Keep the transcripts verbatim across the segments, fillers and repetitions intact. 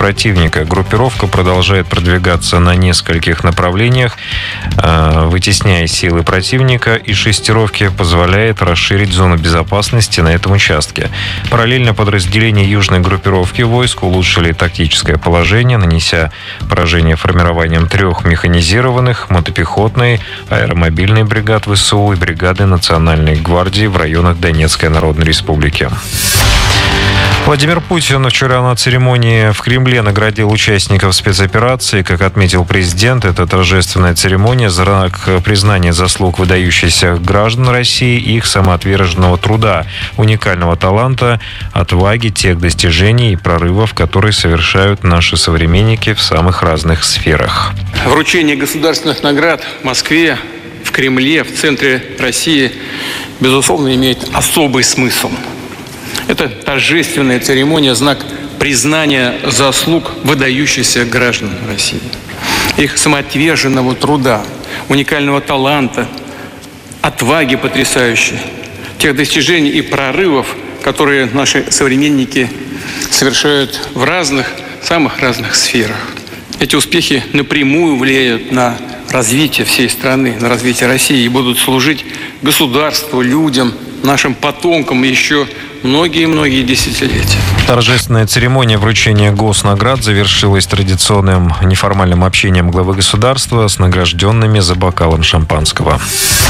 противника. Группировка продолжает продвигаться на нескольких направлениях, вытесняя силы противника, и шестировки позволяет расширить зону безопасности на этом участке. Параллельно подразделения южной группировки войск улучшили тактическое положение, нанеся поражение формированием трех механизированных, мотопехотной, аэромобильной бригад ВСУ и бригады Национальной гвардии в районах Донецкой Народной Республики. Владимир Путин вчера на церемонии в Кремле наградил участников спецоперации. Как отметил президент, это торжественная церемония, знак признания заслуг выдающихся граждан России и их самоотверженного труда, уникального таланта, отваги, тех достижений и прорывов, которые совершают наши современники в самых разных сферах. Вручение государственных наград в Москве, в Кремле, в центре России, безусловно, имеет особый смысл. Это торжественная церемония, знак признания заслуг выдающихся граждан России, их самоотверженного труда, уникального таланта, отваги потрясающей, тех достижений и прорывов, которые наши современники совершают в разных, самых разных сферах. Эти успехи напрямую влияют на развитие всей страны, на развитие России и будут служить государству, людям, нашим потомкам еще многие-многие десятилетия. Торжественная церемония вручения госнаград завершилась традиционным неформальным общением главы государства с награжденными за бокалом шампанского.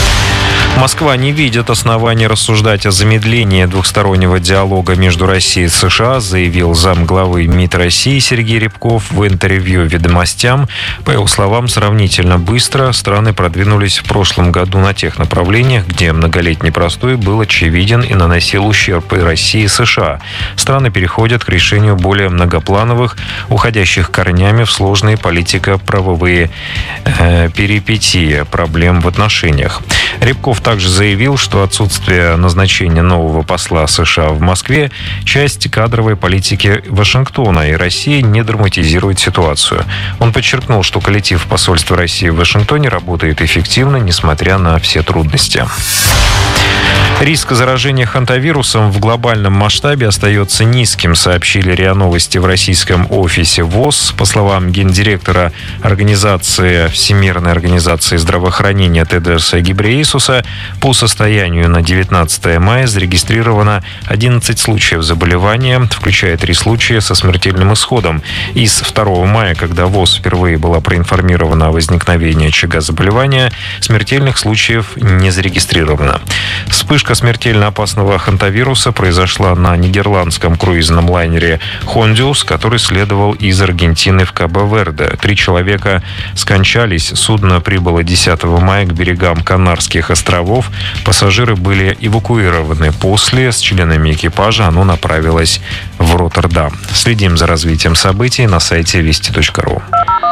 Москва не видит оснований рассуждать о замедлении двухстороннего диалога между Россией и США, заявил замглавы МИД России Сергей Рябков в интервью «Ведомостям». По его словам, сравнительно быстро страны продвинулись в прошлом году на тех направлениях, где многолетний простой был очевиден и наносил ущерб и России, и США. Страны переходят к решению более многоплановых, уходящих корнями в сложные политико-правовые э, перипетии проблем в отношениях. Рябков также заявил, что отсутствие назначения нового посла США в Москве – часть кадровой политики Вашингтона, и Россия не драматизирует ситуацию. Он подчеркнул, что коллектив посольства России в Вашингтоне работает эффективно, несмотря на все трудности. Риск заражения хантавирусом в глобальном масштабе остается низким, сообщили РИА Новости в российском офисе ВОЗ. По словам гендиректора организации Всемирной организации здравоохранения Тедроса Гебрейесуса, по состоянию на девятнадцатое мая зарегистрировано одиннадцать случаев заболевания, включая три случая со смертельным исходом. И с второго мая, когда ВОЗ впервые была проинформирована о возникновении очага заболевания, смертельных случаев не зарегистрировано. Вспышка смертельно опасного хантавируса произошла на нидерландском круизном лайнере «Хондиус», который следовал из Аргентины в Кабо-Верде. Три человека скончались. Судно прибыло десятого мая к берегам Канарских островов. Пассажиры были эвакуированы. После с членами экипажа оно направилось в Роттердам. Следим за развитием событий на сайте вести точка ру.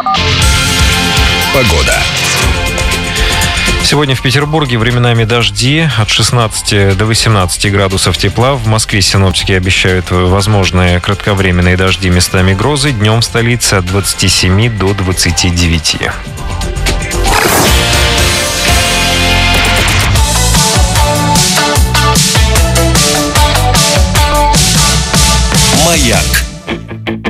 Погода. Сегодня в Петербурге временами дожди от шестнадцати до восемнадцати градусов тепла. В Москве синоптики обещают возможные кратковременные дожди, местами грозы. Днем в столице от двадцати семи до двадцати девяти. Маяк.